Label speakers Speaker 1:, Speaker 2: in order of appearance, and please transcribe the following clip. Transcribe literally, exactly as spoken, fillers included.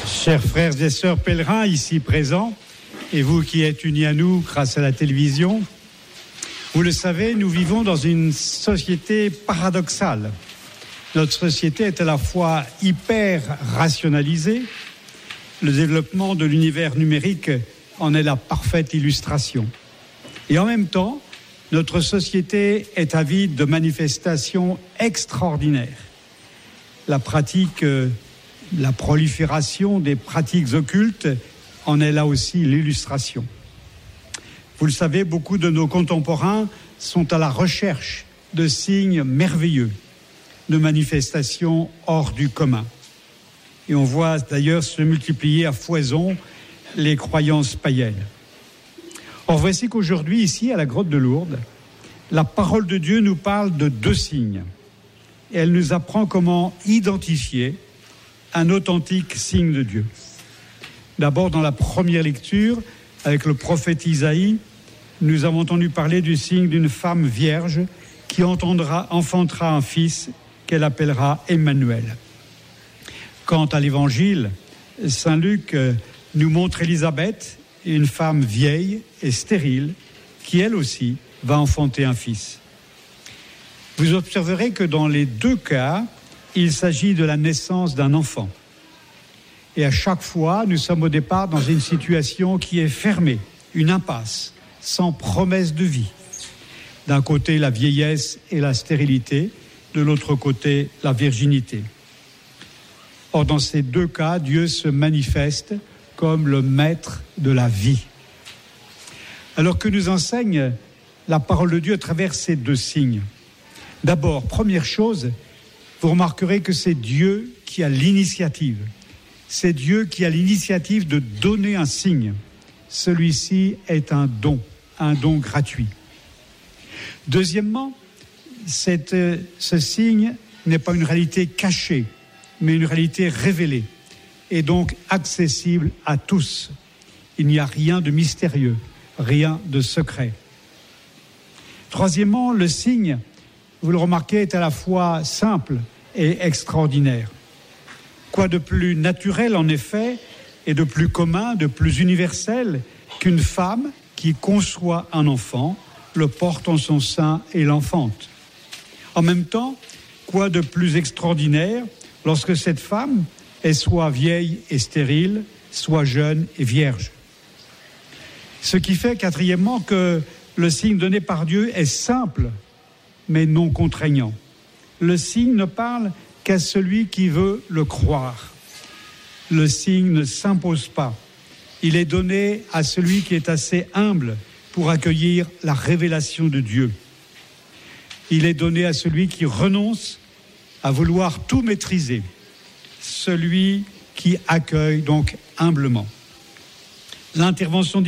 Speaker 1: Chers frères et sœurs pèlerins ici présents, et vous qui êtes unis à nous grâce à la télévision, vous le savez, nous vivons dans une société paradoxale. Notre société est à la fois hyper rationalisée, le développement de l'univers numérique en est la parfaite illustration. Et en même temps, notre société est avide de manifestations extraordinaires. La pratique, la prolifération des pratiques occultes en est là aussi l'illustration. Vous le savez, beaucoup de nos contemporains sont à la recherche de signes merveilleux, de manifestations hors du commun. Et on voit d'ailleurs se multiplier à foison les croyances païennes. Or, voici qu'aujourd'hui, ici, à la grotte de Lourdes, la parole de Dieu nous parle de deux signes. Et elle nous apprend comment identifier un authentique signe de Dieu. D'abord, dans la première lecture, avec le prophète Isaïe, nous avons entendu parler du signe d'une femme vierge qui entendra, enfantera un fils qu'elle appellera Emmanuel. Quant à l'évangile, saint Luc nous montre Élisabeth, une femme vieille et stérile, qui elle aussi va enfanter un fils. Vous observerez que dans les deux cas, il s'agit de la naissance d'un enfant. Et à chaque fois, nous sommes au départ dans une situation qui est fermée, une impasse, sans promesse de vie. D'un côté, la vieillesse et la stérilité, de l'autre côté, la virginité. Or, dans ces deux cas, Dieu se manifeste comme le maître de la vie. Alors que nous enseigne la parole de Dieu à travers ces deux signes. D'abord, première chose, vous remarquerez que c'est Dieu qui a l'initiative. C'est Dieu qui a l'initiative de donner un signe. Celui-ci est un don, un don gratuit. Deuxièmement, cette, ce signe n'est pas une réalité cachée, mais une réalité révélée, et donc accessible à tous. Il n'y a rien de mystérieux, rien de secret. Troisièmement, le signe, vous le remarquez, est à la fois simple et extraordinaire. Quoi de plus naturel, en effet, et de plus commun, de plus universel, qu'une femme qui conçoit un enfant, le porte en son sein et l'enfante. En même temps, quoi de plus extraordinaire lorsque cette femme est soit vieille et stérile, soit jeune et vierge. Ce qui fait, quatrièmement, que le signe donné par Dieu est simple, mais non contraignant. Le signe ne parle qu'à celui qui veut le croire. Le signe ne s'impose pas. Il est donné à celui qui est assez humble pour accueillir la révélation de Dieu. Il est donné à celui qui renonce à vouloir tout maîtriser. Celui qui accueille donc humblement. L'intervention